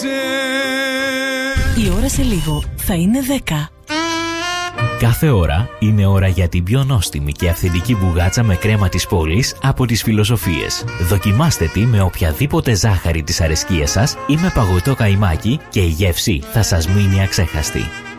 Η ώρα σε λίγο θα είναι 10. Κάθε ώρα είναι ώρα για την πιο νόστιμη και αυθεντική μπουγάτσα με κρέμα της πόλης από τις Φιλοσοφίες. Δοκιμάστε τη με οποιαδήποτε ζάχαρη της αρεσκίας σας ή με παγωτό καϊμάκι και η γεύση θα σας μείνει αξέχαστη.